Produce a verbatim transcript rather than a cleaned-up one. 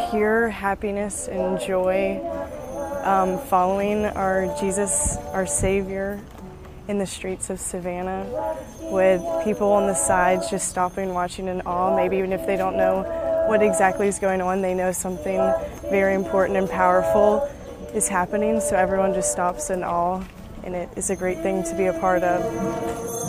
pure happiness and joy um, following our Jesus, our Savior, in the streets of Savannah, with people on the sides just stopping, watching in awe. Maybe even if they don't know what exactly is going on, they know something very important and powerful is happening, so everyone just stops in awe, and it is a great thing to be a part of.